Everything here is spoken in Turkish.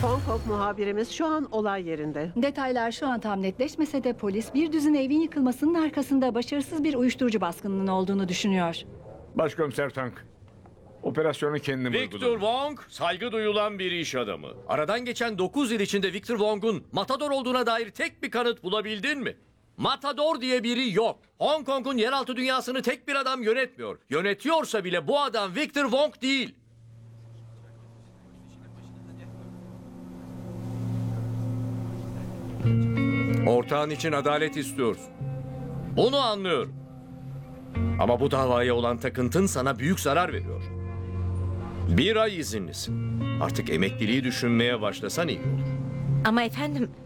Hong Kong muhabirimiz şu an olay yerinde. Detaylar şu an tam netleşmese de polis bir düzine evin yıkılmasının arkasında başarısız bir uyuşturucu baskınının olduğunu düşünüyor. Başkomiser Tank, operasyonu kendim Victor uyguladım. Wong saygı duyulan bir iş adamı. Aradan geçen 9 yıl içinde Victor Wong'un Matador olduğuna dair tek bir kanıt bulabildin mi? Matador diye biri yok. Hong Kong'un yeraltı dünyasını tek bir adam yönetmiyor. Yönetiyorsa bile bu adam Victor Wong değil. Ortağın için adalet istiyorsun. Bunu anlıyorum. Ama bu davaya olan takıntın sana büyük zarar veriyor. 1 ay izinlisin. Artık emekliliği düşünmeye başlasan iyi olur. Ama efendim